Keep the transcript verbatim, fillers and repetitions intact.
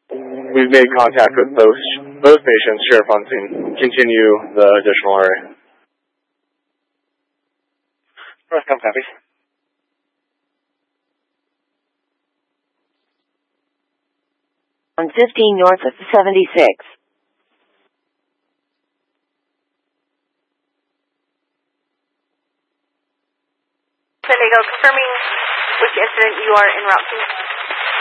We've made contact with both both patients. Sheriff on scene. Continue the additional area. Roscom copy. On fifteen north of seventy-six. San Diego, confirming which incident you are en route to.